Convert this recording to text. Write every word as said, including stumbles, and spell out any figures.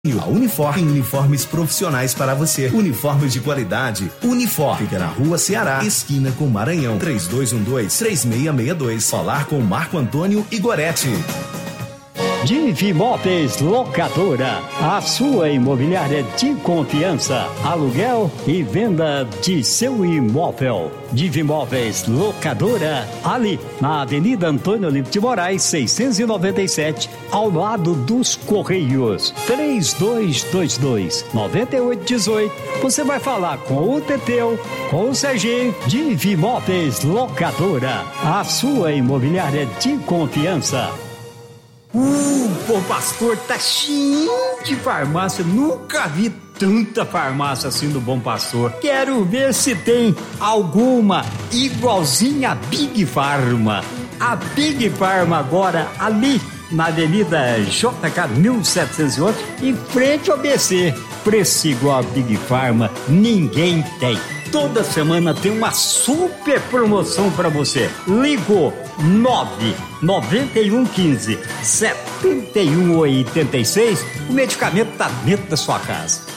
A Unifor tem uniformes profissionais para você. Uniformes de qualidade. Unifor. Fica na Rua Ceará, esquina com Maranhão. três dois um dois, três seis seis dois. Falar com Marco Antônio Igoretti. Divi Móveis Locadora, a sua imobiliária de confiança, aluguel e venda de seu imóvel. Divi Móveis Locadora, ali na Avenida Antônio Olímpio de Moraes, seiscentos e noventa e sete, ao lado dos Correios. três dois dois dois, nove oito um oito. Você vai falar com o Teteu, com o Serginho. Divi Móveis Locadora, a sua imobiliária de confiança. Uh, Bom Pastor tá cheio de farmácia, nunca vi tanta farmácia assim do Bom Pastor. Quero ver se tem alguma igualzinha a Big Pharma. A Big Pharma agora ali na Avenida J K mil setecentos e oito, em frente ao B C. Preço igual a Big Pharma, ninguém tem. Toda semana tem uma super promoção para você. Ligou nove nove um um cinco, sete um oito seis, o medicamento tá dentro da sua casa.